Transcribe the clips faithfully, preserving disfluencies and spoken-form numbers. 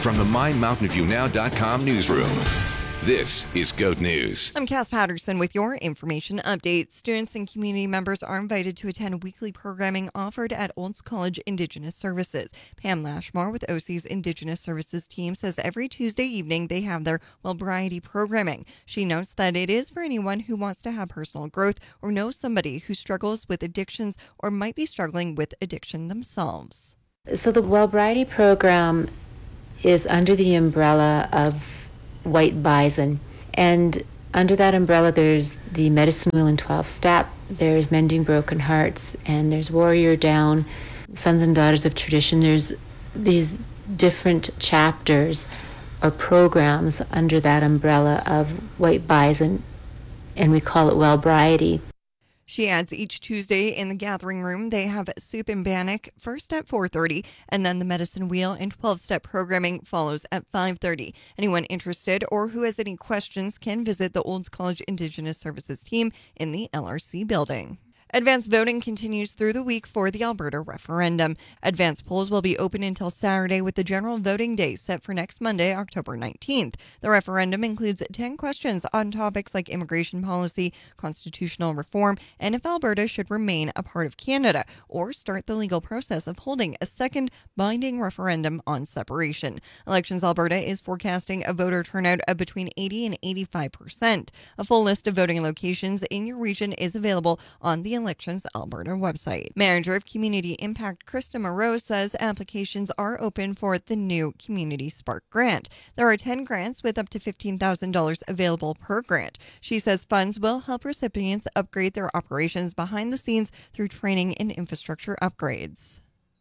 from the my mountain view now dot com newsroom. This is GOAT News. I'm Cass Patterson with your information update. Students and community members are invited to attend weekly programming offered at Olds College Indigenous Services. Pam Lashmore with O C's Indigenous Services team says every Tuesday evening they have their well-variety programming. She notes that it is for anyone who wants to have personal growth or knows somebody who struggles with addictions or might be struggling with addiction themselves. So the well-variety program is under the umbrella of White Bison, and under that umbrella there's the Medicine Wheel and twelve Step, there's Mending Broken Hearts, and there's Warrior Down, Sons and Daughters of Tradition. There's these different chapters or programs under that umbrella of White Bison, and we call it Well Variety. She adds each Tuesday in the gathering room, they have Soup and Bannock first at four thirty, and then the Medicine Wheel and twelve-step programming follows at five thirty. Anyone interested or who has any questions can visit the Olds College Indigenous Services team in the L R C building. Advance voting continues through the week for the Alberta referendum. Advance polls will be open until Saturday with the general voting day set for next Monday, October nineteenth. The referendum includes ten questions on topics like immigration policy, constitutional reform, and if Alberta should remain a part of Canada or start the legal process of holding a second binding referendum on separation. Elections Alberta is forecasting a voter turnout of between eighty and eighty-five percent. A full list of voting locations in your region is available on the Elections Alberta website. Manager of Community Impact Krista Moreau says applications are open for the new Community Spark Grant. There are ten grants with up to fifteen thousand dollars available per grant. She says funds will help recipients upgrade their operations behind the scenes through training and infrastructure upgrades.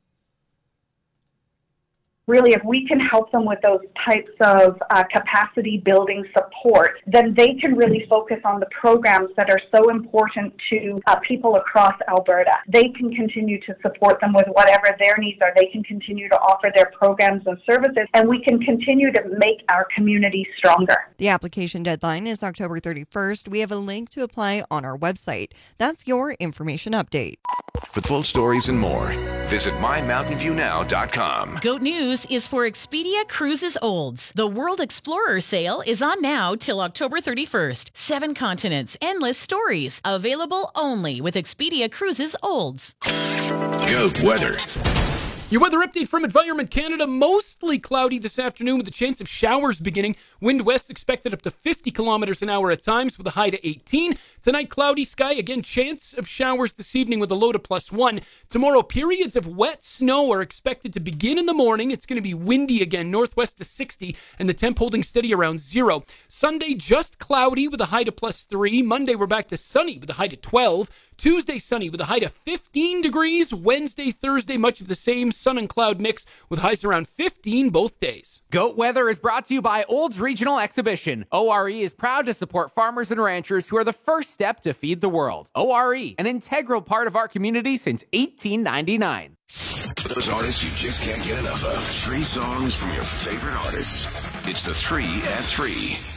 Really, if we can help them with those types of uh, capacity building support, then they can really focus on the programs that are so important to uh, people across Alberta. They can continue to support them with whatever their needs are. They can continue to offer their programs and services, and we can continue to make our community stronger. The application deadline is October thirty-first. We have a link to apply on our website. That's your information update. For full stories and more, visit my mountain view now dot com. GOAT News is for Expedia Cruises Olds. The World Explorer sale is on now till October thirty-first. Seven continents, endless stories. Available only with Expedia Cruises Olds. GOAT weather. Your weather update from Environment Canada. Mostly cloudy this afternoon with a chance of showers beginning. Wind west expected up to fifty kilometers an hour at times with a high to eighteen. Tonight, cloudy sky. Again, chance of showers this evening with a low to plus one. Tomorrow, periods of wet snow are expected to begin in the morning. It's going to be windy again, northwest to sixty, and the temp holding steady around zero. Sunday, just cloudy with a high to plus three. Monday, we're back to sunny with a high to twelve. Tuesday, sunny with a high to fifteen degrees. Wednesday, Thursday, much of the same sun and cloud mix with highs around fifteen both days. GOAT Weather is brought to you by Olds Regional Exhibition. O R E is proud to support farmers and ranchers who are the first step to feed the world. O R E, an integral part of our community since eighteen ninety-nine. Those artists you just can't get enough of. Three songs from your favorite artists. It's the three at three.